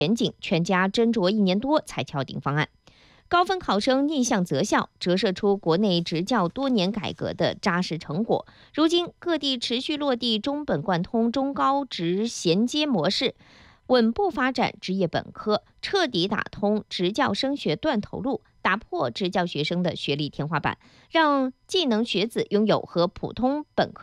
前景，全家斟酌1年多才敲定方案。高分考生逆向择校，折射出国内职教多年改革的扎实成果。如今，各地持续落地中本贯通、中高职衔接模式，稳步发展职业本科，彻底打通职教升学断头路，打破职教学生的学历天花板，让技能学子拥有和普通本科